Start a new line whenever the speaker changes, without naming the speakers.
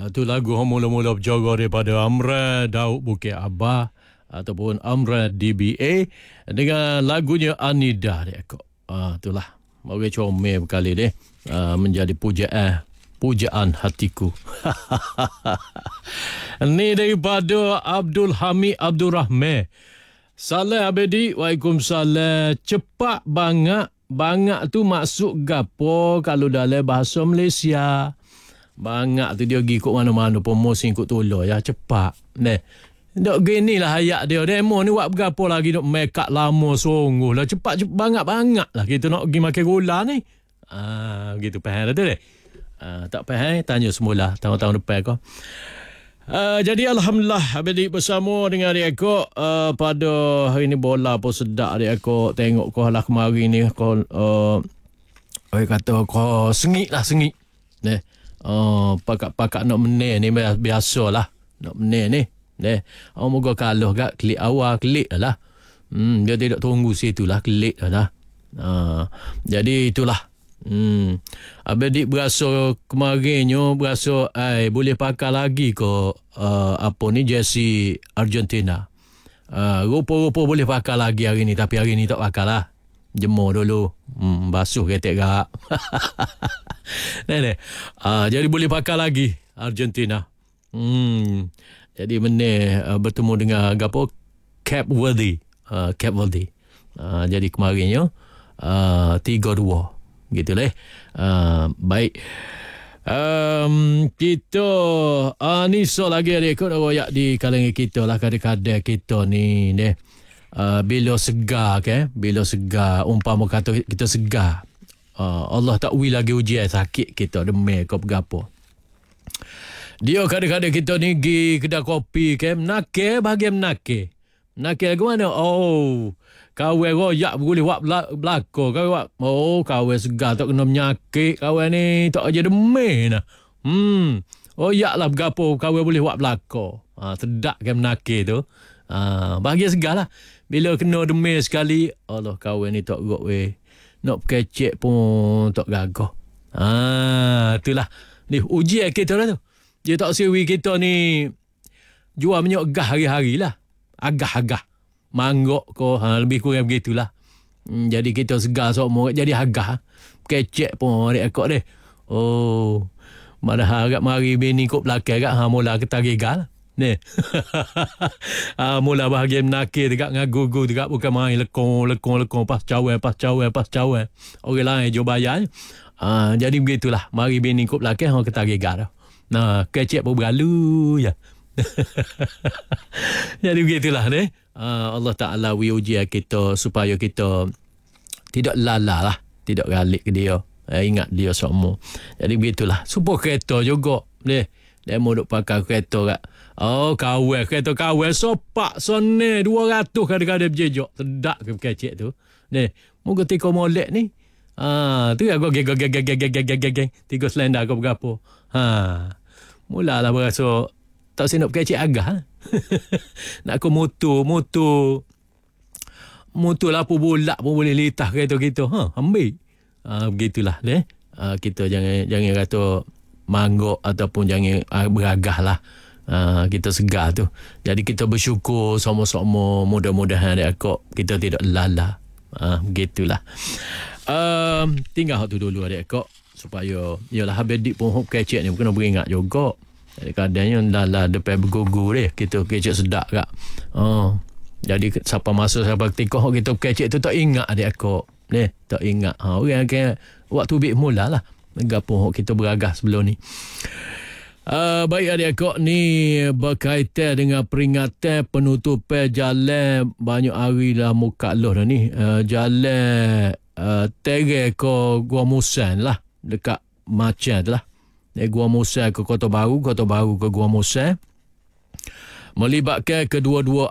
Tu lagu mula-mula berjaga daripada Amra Daud Bukit Abah ataupun Amra DBA dengan lagunya Anida dia kok. Itulah. Bagi comel berkali dia menjadi pujaan hatiku. Ni daripada Abdul Hamid Abdul Rahman. Salam Abedi, Waalaikumsalam. Cepat banget. Banget tu maksud gapo kalau dalam bahasa Malaysia. Banyak tu dia pergi ikut mana-mana promosi ikut tolong ya cepat. Dok gini lah hayat dia. Demo ni buat berapa lagi dok make up lama sungguh lah. Cepat banyak-banyak lah kita nak pergi makan gula ni. Gitu faham dah tu deh. Tak faham tanya semula tahun-tahun depan kau. Jadi Alhamdulillah Abedi bersama dengan dia kau pada hari ni bola pun sedap dia kau tengok kau lah kemarin ni kau kata kau sengit. Pakak nak menang ni biasalah. Nak menang ni. Moga kalah kat klik awal klik lah. Dia tidak tunggu situ lah klik lah. Jadi itulah. Abedik berasa kemarinnya berasa boleh pakai lagi ke apa ni jersey Argentina. Rupa-rupa boleh pakai lagi hari ni tapi hari ni tak pakai lah. Jemur dulu. Basuh ketek gak. Jadi boleh pakai lagi Argentina. Jadi bertemu dengan apa Cape Verde. Jadi kemarinnya 3-2 gitu lah. Baik. Kita ni so lagi ada ikut royak di kalangan kita lah kadang-kadang kita ni bila segar bila segar umpama kata kita segar Allah tak wi lagi ujian sakit kita demam ke apa. Dia kadang-kadang kita ni pergi kedai kopi menakir bahagian menakir lagu mana kawan royak boleh buat belakang kawan kawan segar tak kena menyakit kawan ni tak aja demam nah. Royak lah berapa kawan boleh buat belakang. Sedap menakir tu. Bahagia segar lah. Bila kena demam sekali Allah kawan ni tak gerak weh. Nak kecek pun tak gagah. Itulah. Ni ujian kita lah tu. Dia tak sewi kita ni jual minyak gas hari-hari lah. Agah-agah. Manggok ko lebih kurang begitulah. Jadi kita segar semua jadi agah. Kecek pun rekod deh. Mana harap mari bini kok belakang kat mula kita gegal. Ni. Mula bahagian menakir dekat ngagu-gu dekat bukan main lekong pas cawan. Orang lain jo bayar. Jadi begitulah. Mari bini kok belakang kita gegal. Nah, kecek pun berlalu ya. Jadi begitulah ni. Allah Ta'ala ujian kita supaya kita tidak lala lah. Tidak galik ke dia. Ingat dia semua. Jadi begitulah. Supaya kereta juga. Dia mau duk pakai kereta kat. Kereta kawan. Sopak sonne 200 kadang-kadang berjejak. Sedap ke kecek tu. Ni. Moga tiko molek ni. Tu aku geng. 3 selendar ke berapa. Mulalah berasa tak senap kecek agak. Nak ke motor lapu bulat pun boleh litah kereta kita. Ambil. Begitulah deh. Kita jangan kata manggok ataupun jangan beragah lah. Kita segar tu. Jadi kita bersyukur sama-sama mudah-mudahan kita tidak lala. Begitulah. Tinggal tu dulu adik kok supaya yalah Habidik pun hop kecek ni kena beringat juga. Kadang-kadangnya dah depan bergugur deh kita kecek sedap kak. Jadi siapa masa siapa ketika kita kecek tu tak ingat adik kok. Tak ingat. Orang akan waktu bik mula lah. Gapo kita beragah sebelum ni. Baik adik kok ni berkaitan dengan peringatan penutupan jalan banyak hari lah muka loh dah ni. Jalan Terek ke Gua Musan lah dekat Macan tu lah. Gua Musan ke Kota Baru ke Gua Musan melibatkan kedua-dua